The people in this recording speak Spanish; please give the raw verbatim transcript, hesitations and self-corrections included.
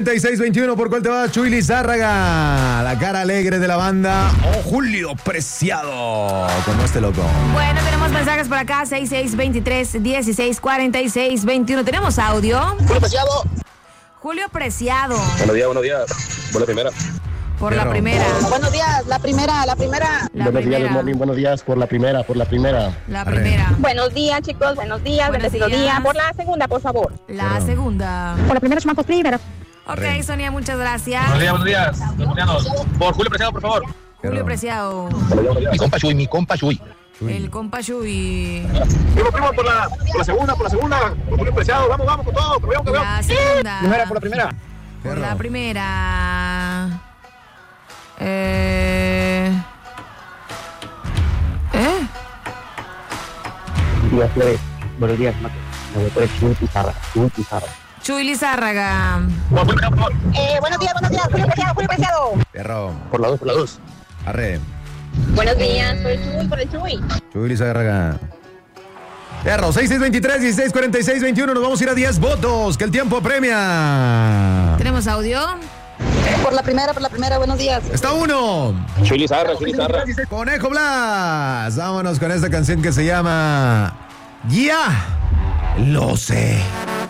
treinta y seis veintiuno, ¿por cuál te vas? Chuy Lizárraga, la cara alegre de la banda, o Julio Preciado, como este loco. Bueno, tenemos mensajes por acá, seis seis veintitrés, dieciséis cuarenta y seis veintiuno. ¿Tenemos audio? Julio Preciado. Julio Preciado. Buenos días, buenos días. Por la primera. Por la primera. Buenos días, la primera, la primera. La buenos primera. días, Morning, buenos días, por la primera, por la primera. La primera. Buenos días, chicos, buenos días, Buenos bendecido días. día. Por la segunda, por favor. La Perdón. segunda. Por la primera, chamacos, primero. Ok, Sonia, muchas gracias. Buenos días, buenos días. Dominicanos. Por Julio Preciado, por favor. Julio Preciado. Mi compa Chuy, mi compa Chuy. El compa Chuy. Primo, primo, por la, por la segunda, por la segunda. Por Julio Preciado, vamos, vamos con todo. Que veamos, que veamos. La segunda. Primera, por la primera. Por la primera. Eh. ¿Eh? Buenos días, Flores. Buenos días, Mato. Me voy por el Chuy Pizarra, Chuy Pizarra. Chuy Lizárraga. Por Julio Preciado, por favor. Eh, buenos días, buenos días, Julio Preciado, Julio Preciado. Perro, Por la dos, por la dos. arre, Buenos días, por el Chuy, por el Chuy. Chuy Lizárraga. Perro, seis seis veintitrés, dieciséis cuarenta y seis veintiuno, nos vamos a ir a diez votos, que el tiempo premia. ¿Tenemos audio? Por la primera, por la primera, buenos días. Está uno. Chuy Lizarra, Chuy Lizarra. Conejo Blas. Vámonos con esta canción que se llama Ya lo sé.